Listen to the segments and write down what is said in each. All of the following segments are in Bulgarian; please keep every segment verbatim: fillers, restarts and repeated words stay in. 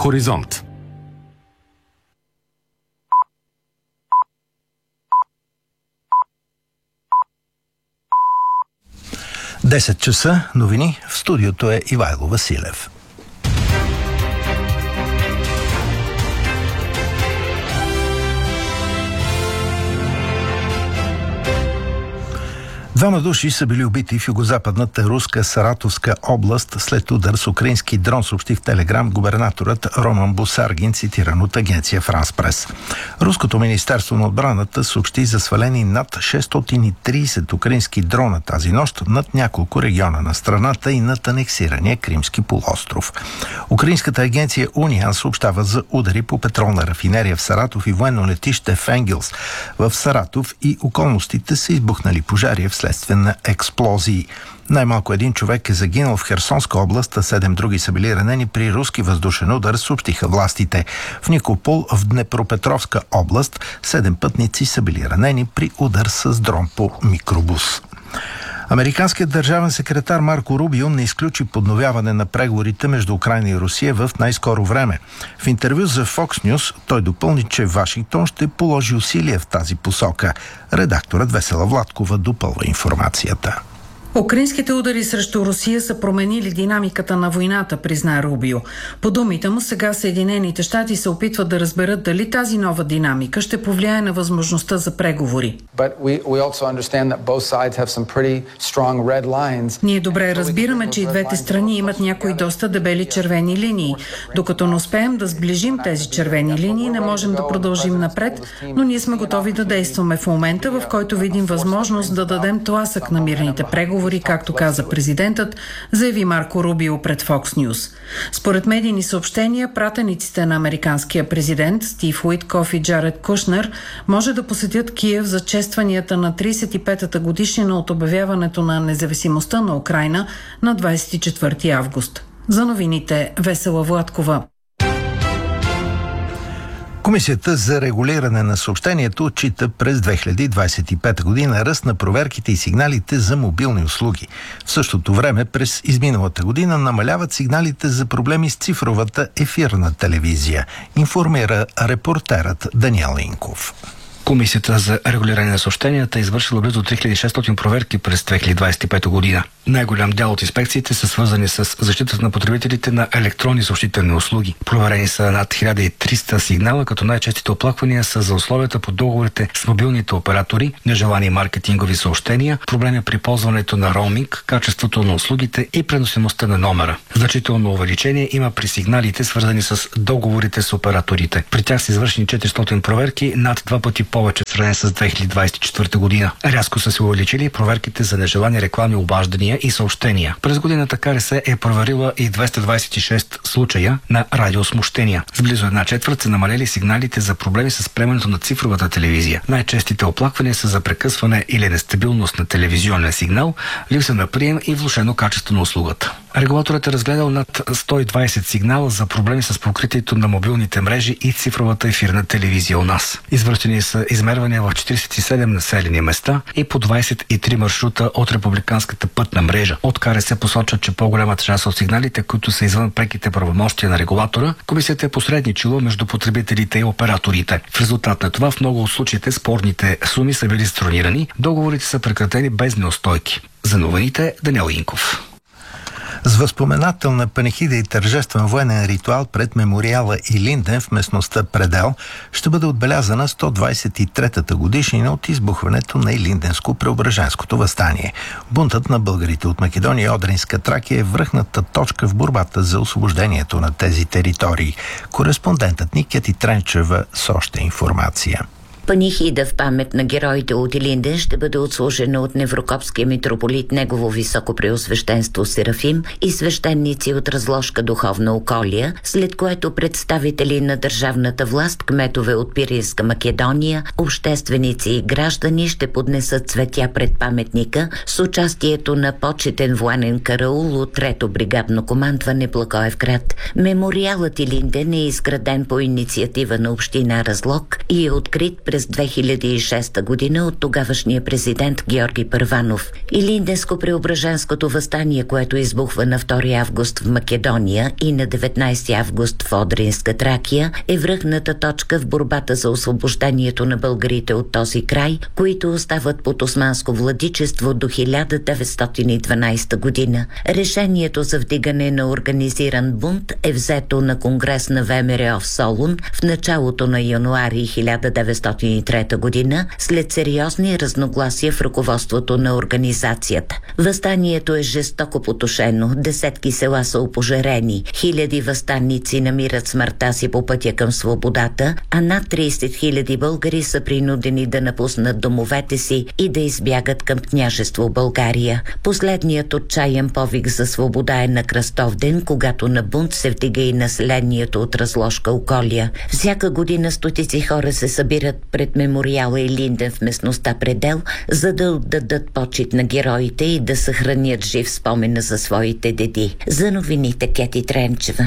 Хоризонт. десет часа, новини, в студиото е Ивайло Василев. Двама души са били убити в югозападната руска Саратовска област след удар с украински дрон, съобщи в Телеграм губернаторът Роман Бусаргин, цитиран от агенция Франс Прес. Руското министерство на отбраната съобщи за свалени над шестстотин и трийсет украински дрона тази нощ над няколко региона на страната и над анексирания Кримски полуостров. Украинската агенция Униан съобщава за удари по петролна рафинерия в Саратов и военно летище в Енгелс. В Саратов и околностите са избухнали пожари вследствие на експлозии. Най-малко един човек е загинал в Херсонска област, а седем други са били ранени при руски въздушен удар, съобщиха властите. В Никопол, в Днепропетровска област, седем пътници са били ранени при удар с дрон по микробус. Американският държавен секретар Марко Рубио не изключи подновяване на преговорите между Украйна и Русия в най-скоро време. В интервю за Fox News той допълни, че Вашингтон ще положи усилия в тази посока. Редакторът Весела Владкова допълва информацията. Украинските удари срещу Русия са променили динамиката на войната, призна Рубио. По думите му, сега Съединените щати се опитват да разберат дали тази нова динамика ще повлияе на възможността за преговори. Ние добре разбираме, че и двете страни имат някои доста дебели червени линии. Докато не успеем да сближим тези червени линии, не можем да продължим напред, но ние сме готови да действаме в момента, в който видим възможност да дадем тласък на мирните преговори, както каза президентът, заяви Марко Рубио пред Fox News. Според медийни съобщения, пратениците на американския президент Стив Уиткоф и Джаред Кушнер може да посетят Киев за честванията на трийсет и петата годишнина от обявяването на независимостта на Украйна на двадесет и четвърти август. За новините Весела Владкова. Комисията за регулиране на съобщението отчита през две хиляди двадесет и пета година ръст на проверките и сигналите за мобилни услуги. В същото време през изминалата година намаляват сигналите за проблеми с цифровата ефирна телевизия, информира репортерът Даниел Инков. Комисията за регулиране на съобщенията е извършила близо три хиляди и шестстотин проверки през две хиляди двадесет и пета година. Най-голям дял от инспекциите са свързани с защитата на потребителите на електронни съобщителни услуги. Проверени са над хиляда и триста сигнала, като най-честите оплаквания са за условията по договорите с мобилните оператори, нежелани маркетингови съобщения, проблеми при ползването на роуминг, качеството на услугите и преносимостта на номера. Значително увеличение има при сигналите, свързани с договорите с операторите. При тях са извършени четиристотин проверки, над два пъти повече в сравнение с две хиляди двадесет и четвърта година. Рязко са се увеличили проверките за нежелани рекламни обаждания и съобщения. През годината КРС е проверила и двеста двадесет и шест случая на радиосмущения. С близо една четвърт са намалели сигналите за проблеми с приемането на цифровата телевизия. Най-честите оплаквания са за прекъсване или нестабилност на телевизионен сигнал, липса на прием и влошено качество на услугата. Регулаторът е разгледал над сто и двадесет сигнала за проблеми с покритието на мобилните мрежи и цифровата ефирна телевизия у нас. Извършени са измервания в четиридесет и седем населени места и по двадесет и три маршрута от републиканската пътна мрежа. От КРС посочват, че по-голямата част от сигналите, които са извън преките правомощия на регулатора, комисията е посредничила между потребителите и операторите. В резултат на това в много от случаите спорните суми са били странирани, договорите са прекратени без неустойки. За новините Даниел Инков. С възпоменателна панихида и тържествен военен ритуал пред мемориала Илинден в местността Предел ще бъде отбелязана сто двадесет и третата годишнина от избухването на Илинденско-Преображенското въстание. Бунтът на българите от Македония и Одринска Тракия е връхната точка в борбата за освобождението на тези територии. Кореспондентът ни Кети Тренчева с още информация. Панихида в памет на героите от Илинден ще бъде отслужена от неврокопския митрополит Негово високопреосвещенство Серафим и свещеници от разложка духовна околия, след което представители на държавната власт, кметове от Пиринска Македония, общественици и граждани ще поднесат цветя пред паметника с участието на почетен военен караул от трето бригадно командване Благоевград. Мемориалът Илинден е изграден по инициатива на община Разлог и е открит през през две хиляди и шеста година от тогавашния президент Георги Първанов. Илинденско-Преображенското въстание, което избухва на втори август в Македония и на деветнайсети август в Одринска Тракия, е връхната точка в борбата за освобождението на българите от този край, които остават под османско владичество до хиляда деветстотин и дванайсета година. Решението за вдигане на организиран бунт е взето на конгрес на ВМРО в Солун в началото на януари хиляда деветстотин и трета година, след сериозни разногласия в ръководството на организацията. Въстанието е жестоко потушено, десетки села са опожарени, хиляди въстанници намират смъртта си по пътя към свободата, а над трийсет хиляди българи са принудени да напуснат домовете си и да избягат към княжество България. Последният отчаян повик за свобода е на Кръстовден, когато на бунт се вдига и населението от Разложка околия. Всяка година стотици хора се събират пред мемориала Илинден в местността Предел, за да отдадат почит на героите и да съхранят жив спомена за своите деди. За новините Кети Тренчева.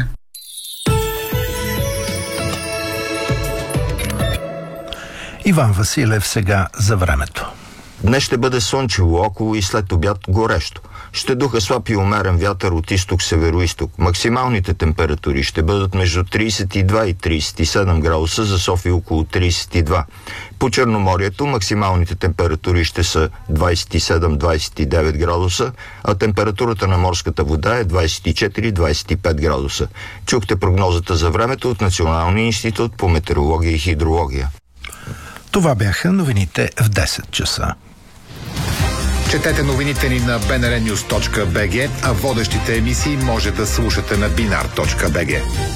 Иван Василев сега за времето. Днес ще бъде слънчево около и след обяд горещо. Ще духа слаб и умерен вятър от изток-североизток. Максималните температури ще бъдат между трийсет и два и трийсет и седем градуса, за София около трийсет и два. По Черноморието максималните температури ще са двайсет и седем до двайсет и девет градуса, а температурата на морската вода е двайсет и четири до двайсет и пет градуса. Чухте прогнозата за времето от Националния институт по метеорология и хидрология. Това бяха новините в десет часа. Четете новините ни на би ен ар нюз точка би джи, а водещите емисии може да слушате на бинар точка би джи.